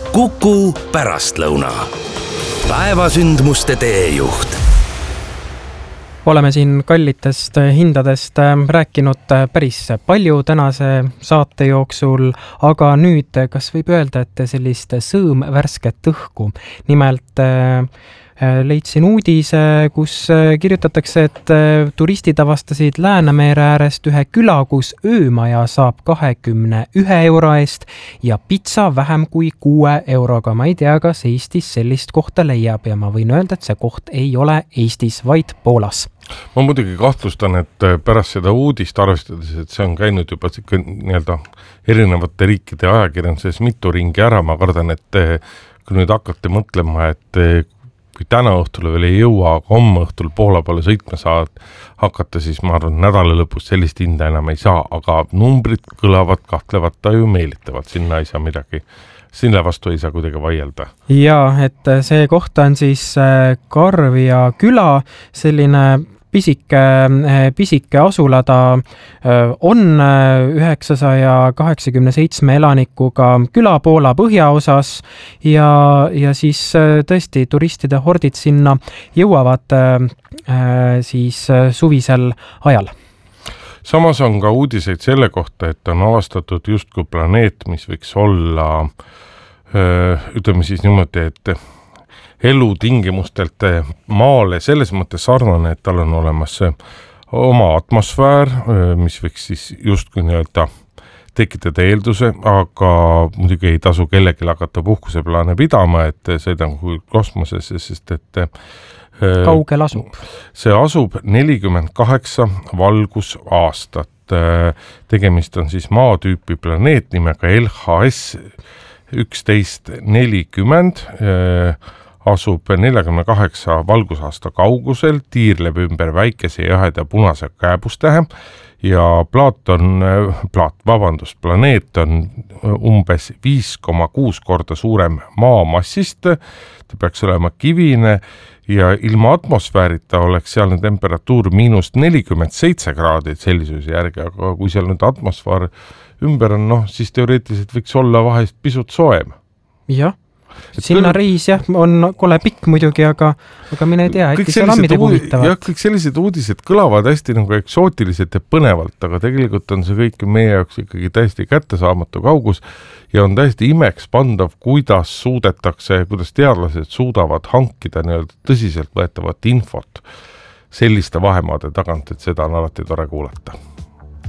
Kuku pärastlõuna. Päevasündmuste teejuht. Oleme siin kallitest hindadest rääkinud päris palju tänase saate jooksul, aga nüüd kas võib öelda, et sellist sõõmvärsket õhku. Nimelt leidsin uudise, kus kirjutatakse, et turistid avastasid Läänemere äärest ühe küla, kus öömaja saab 21 euro eest ja pitsa vähem kui 6 euroga. Ma ei tea, kas Eestis sellist kohta leiab ja ma võin öelda, et see koht ei ole Eestis, vaid Poolas. Ma muidugi kahtlustan, et pärast seda uudist arvestades, et see on käinud juba erinevate riikide ajakirjanduses mitu ringi ära, ma kardan, et kui nüüd hakkate mõtlema, et kui täna õhtul veel ei jõua, aga homme õhtul Poola poole sõitma saad hakata, siis ma arvan, nädala lõpus sellist hinda enam ei saa, aga numbrid kõlavad kahtlevad ta ju meelitavad, sinna ei saa midagi, sinna vastu ei saa kuidagi vaielda. Ja, et see koht on siis Karvia küla, selline pisike asula, ta on 987 elanikuga küla Poola põhjaosas ja siis tõesti turistide hordid sinna jõuavad siis suvisel ajal. Samas on ka uudiseid selle kohta, et on avastatud justkui planeet, mis võiks olla, ütleme siis niimoodi, et elutingimustelt maale selles mõttes sarnane, et tal on olemas oma atmosfäär, mis võiks siis justkui nii-öelda tekitada eelduse, aga muidugi ei tasu kellelgi hakata puhkuseplaane pidama, et sõidan kosmosesse, sest et kaugel asub? See asub 48 valgusaastat. Tegemist on siis maatüüpi planeet nimega LHS 1140, asub 48 valgusaasta kaugusel, tiirleb ümber väikese jaheda punase kääbustähe ja planeet on umbes 5,6 korda suurem maamassist, ta peaks olema kivine ja ilma atmosfäärita oleks sealne temperatuur -47 kraadi Celsiuse järgi, aga kui seal nüüd atmosfäär ümber on, siis teoreetiliselt võiks olla vahest pisut soojem. Jah. Sinna reis on kole pikk muidugi, aga mine ei tea, äkki seal on midagi huvitavat. Jah, kõik sellised uudised kõlavad hästi nagu eksootiliselt ja põnevalt, aga tegelikult on see kõik meie jaoks ikkagi täiesti kättesaamatu kaugus ja on täiesti imeks pandav, kuidas teadlased suudavad hankida nii-öelda tõsiselt võetavat infot selliste vahemaade tagant, et seda on alati tore kuulata.